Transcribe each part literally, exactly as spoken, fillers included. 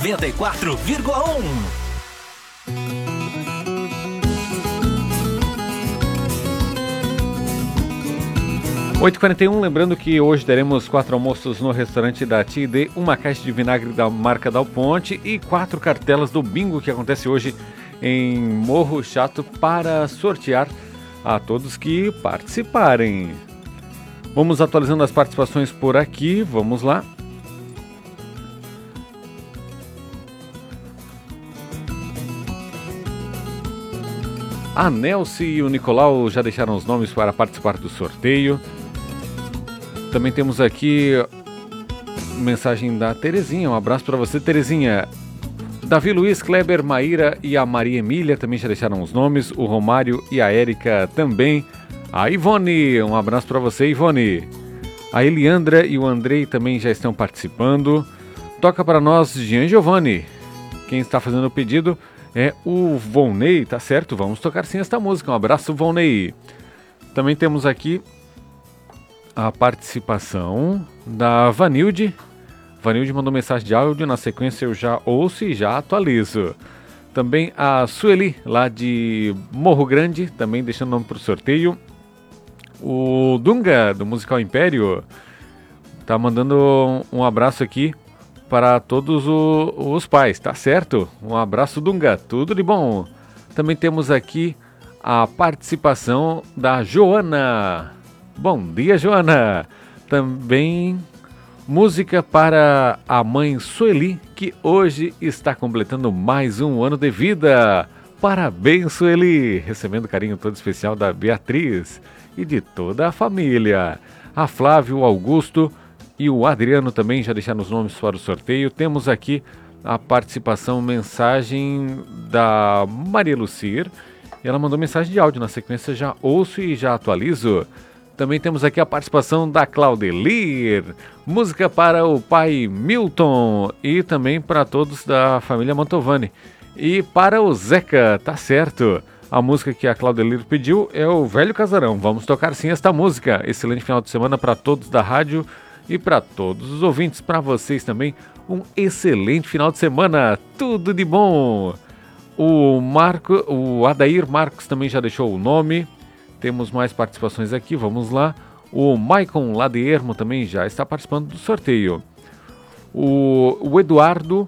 noventa e quatro vírgula um. oito e quarenta e um, lembrando que hoje teremos quatro almoços no restaurante da T e D, uma caixa de vinagre da marca Dal Ponte e quatro cartelas do bingo que acontece hoje em Morro Chato para sortear a todos que participarem. Vamos atualizando as participações por aqui, vamos lá. A Nelce e o Nicolau já deixaram os nomes para participar do sorteio. Também temos aqui mensagem da Terezinha, um abraço para você, Terezinha. Davi Luiz, Kleber, Maíra e a Maria Emília também já deixaram os nomes, o Romário e a Érica também. A Ivone, um abraço para você, Ivone. A Eliandra e o Andrei também já estão participando. Toca para nós, Jean Giovanni. Quem está fazendo o pedido é o Volney, tá certo? Vamos tocar sim esta música, um abraço, Volney. Também temos aqui a participação da Vanilde. Vanilde mandou mensagem de áudio, na sequência eu já ouço e já atualizo. Também a Sueli, lá de Morro Grande, também deixando o nome para o sorteio. O Dunga, do Musical Império, tá mandando um abraço aqui para todos o, os pais, tá certo? Um abraço, Dunga, tudo de bom. Também temos aqui a participação da Joana. Bom dia, Joana. Também música para a mãe Sueli, que hoje está completando mais um ano de vida. Parabéns, Sueli. Recebendo carinho todo especial da Beatriz e de toda a família. A Flávio, o Augusto e o Adriano também já deixaram os nomes para o sorteio. Temos aqui a participação, mensagem da Maria Lucir. Ela mandou mensagem de áudio, na sequência já ouço e já atualizo. Também temos aqui a participação da Claudelir, música para o pai Milton e também para todos da família Mantovani. E para o Zeca, tá certo, a música que a Claudelir pediu é o Velho Casarão. Vamos tocar sim esta música. Excelente final de semana para todos da rádio e para todos os ouvintes. Para vocês também, um excelente final de semana, tudo de bom. O Marco, o Adair Marcos também já deixou o nome. Temos mais participações aqui, vamos lá. O Maicon lá de Ermo também já está participando do sorteio. O, o Eduardo,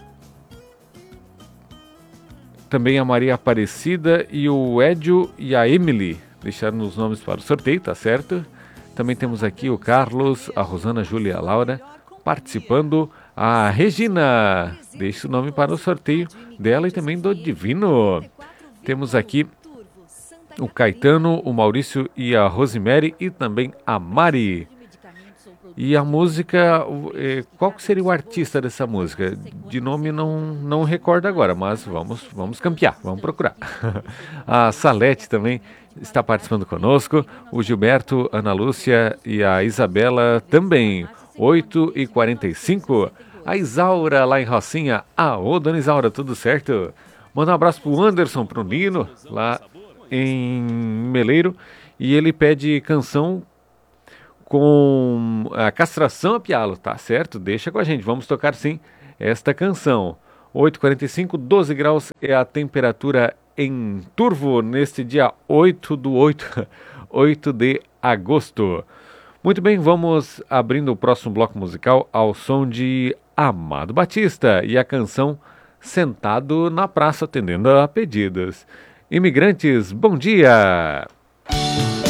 também a Maria Aparecida e o Edio e a Emily deixaram os nomes para o sorteio, tá certo? Também temos aqui o Carlos, a Rosana, a Júlia e a Laura participando. A Regina, deixa o nome para o sorteio dela e também do Divino. Temos aqui o Caetano, o Maurício e a Rosemary e também a Mari. E a música, qual que seria o artista dessa música? De nome não, não recordo agora, mas vamos, vamos campear, vamos procurar. A Salete também está participando conosco, o Gilberto, Ana Lúcia e a Isabela também. oito e quarenta e cinco, a Isaura lá em Rocinha. Ah, ô dona Isaura, tudo certo? Manda um abraço pro Anderson, pro Nino, lá em Meleiro, e ele pede canção com a castração a pialo, tá certo? Deixa com a gente, vamos tocar sim esta canção. oito e quarenta e cinco, doze graus é a temperatura em Turvo neste dia oito do oito, oito de agosto. Muito bem, vamos abrindo o próximo bloco musical ao som de Amado Batista e a canção Sentado na Praça Atendendo a Pedidos. Imigrantes, bom dia!